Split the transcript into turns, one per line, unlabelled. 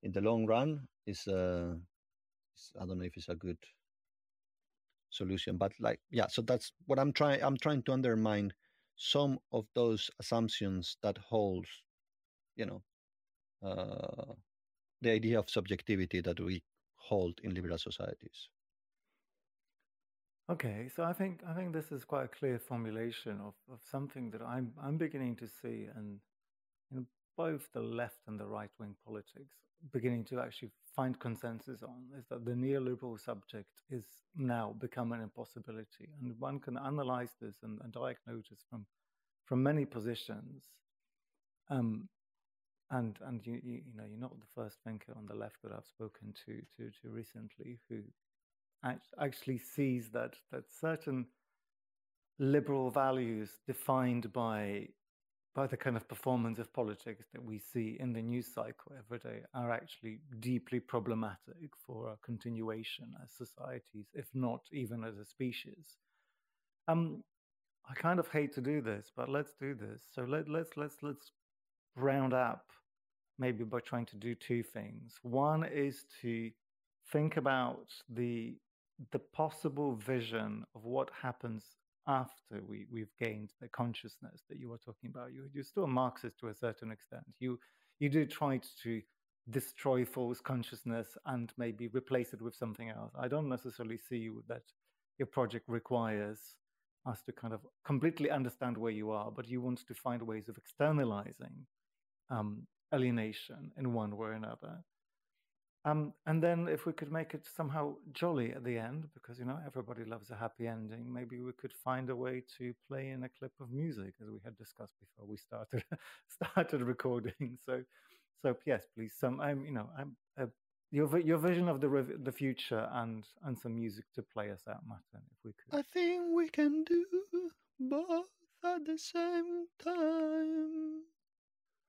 in the long run I don't know if it's a good solution, but like, yeah, so that's what I'm trying to undermine some of those assumptions that holds, you know, uh, the idea of subjectivity that we hold in liberal societies.
Okay, so I think this is quite a clear formulation of something that I'm beginning to see, and in both the left and the right wing politics beginning to actually find consensus on, is that the neoliberal subject is now becoming an impossibility, and one can analyze this and diagnose this from many positions. Um, and you know, you're not the first thinker on the left that I've spoken to recently who actually sees that certain liberal values defined by the kind of performance of politics that we see in the news cycle every day are actually deeply problematic for our continuation as societies, if not even as a species. Um, I kind of hate to do this, but let's do this. So let's round up maybe by trying to do two things. One is to think about the possible vision of what happens after we've gained the consciousness that you were talking about. You're still a Marxist to a certain extent. You do try to destroy false consciousness and maybe replace it with something else. I don't necessarily see that your project requires us to kind of completely understand where you are, but you want to find ways of externalizing um, alienation in one way or another. And then if we could make it somehow jolly at the end, because you know everybody loves a happy ending, maybe we could find a way to play in a clip of music, as we had discussed before we started started recording. So yes, please, some you know, your vision of the future and some music to play us out, Martin, if we could.
I think we can do both at the same time.